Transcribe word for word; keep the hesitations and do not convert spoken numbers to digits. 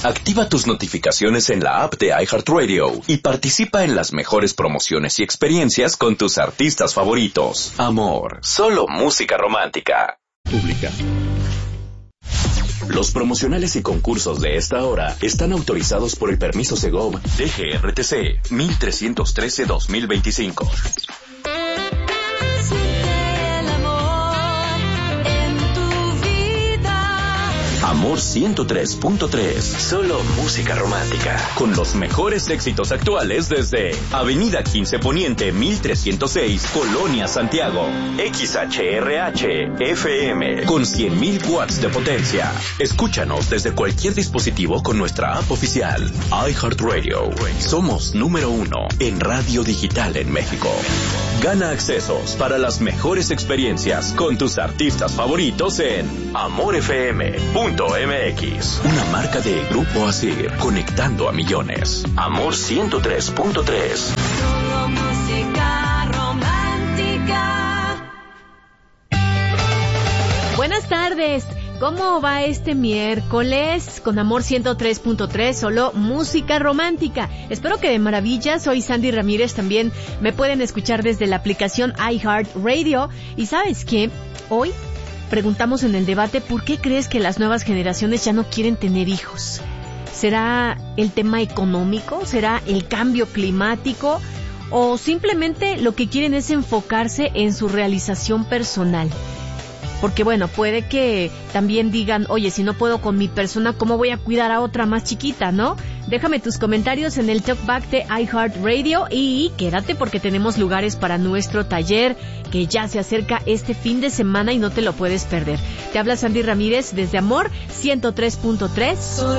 Activa tus notificaciones en la app de iHeartRadio y participa en las mejores promociones y experiencias con tus artistas favoritos. Amor, solo música romántica. Pública. Los promocionales y concursos de esta hora están autorizados por el permiso Segov D G R T C mil trescientos trece guión dos mil veinticinco. Amor ciento tres punto tres, solo música romántica, con los mejores éxitos actuales desde Avenida quince Poniente mil trescientos seis, Colonia Santiago. X H R H F M con cien mil watts de potencia. Escúchanos desde cualquier dispositivo con nuestra app oficial iHeartRadio. Somos número uno en radio digital en México. Gana accesos para las mejores experiencias con tus artistas favoritos en amor f m punto m x. Una marca de Grupo Asir, conectando a millones. Amor ciento tres punto tres. Solo música romántica. Buenas tardes. ¿Cómo va este miércoles con Amor ciento tres punto tres, solo música romántica? Espero que de maravilla. Soy Sandy Ramírez. También me pueden escuchar desde la aplicación iHeartRadio. ¿Y sabes qué? Hoy preguntamos en el debate, ¿por qué crees que las nuevas generaciones ya no quieren tener hijos? ¿Será el tema económico? ¿Será el cambio climático? ¿O simplemente lo que quieren es enfocarse en su realización personal? Porque bueno, puede que también digan, oye, si no puedo con mi persona, ¿cómo voy a cuidar a otra más chiquita, no? Déjame tus comentarios en el talkback de iHeartRadio y quédate porque tenemos lugares para nuestro taller que ya se acerca este fin de semana y no te lo puedes perder. Te habla Sandy Ramírez desde Amor ciento tres punto tres.